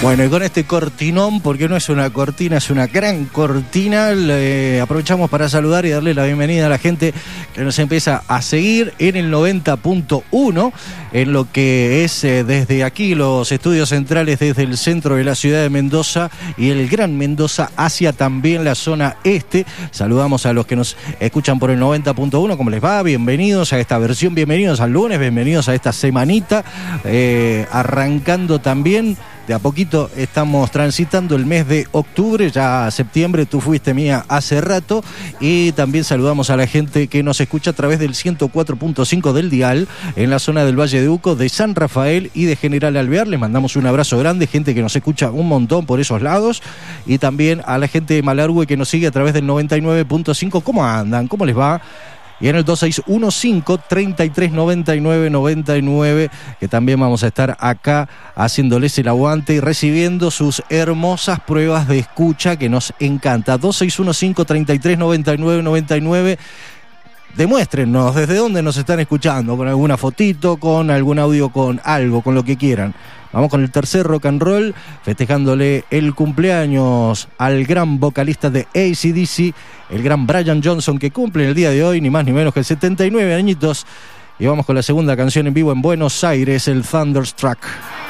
Bueno, y con este cortinón, porque no es una cortina, es una gran cortina, aprovechamos para saludar y darle la bienvenida a la gente que nos empieza a seguir en el 90.1, en lo que es desde aquí los estudios centrales, desde el centro de la ciudad de Mendoza y el Gran Mendoza hacia también la zona este. Saludamos a los que nos escuchan por el 90.1, ¿cómo les va? Bienvenidos a esta versión, bienvenidos al lunes, bienvenidos a esta semanita, arrancando también. De a poquito estamos transitando el mes de octubre, ya septiembre, tú fuiste mía hace rato, y también saludamos a la gente que nos escucha a través del 104.5 del dial en la zona del Valle de Uco, de San Rafael y de General Alvear. Les mandamos un abrazo grande, gente que nos escucha un montón por esos lados, y también a la gente de Malargüe que nos sigue a través del 99.5. ¿Cómo andan? ¿Cómo les va? Y en el 2615-3399-99, que también vamos a estar acá haciéndoles el aguante y recibiendo sus hermosas pruebas de escucha que nos encanta. 2615-3399-99. Demuéstrenos desde dónde nos están escuchando, con alguna fotito, con algún audio, con algo, con lo que quieran. Vamos con el tercer rock and roll, festejándole el cumpleaños al gran vocalista de AC/DC, el gran Brian Johnson, que cumple el día de hoy, ni más ni menos que 79 añitos. Y vamos con la segunda canción en vivo en Buenos Aires, el Thunderstruck.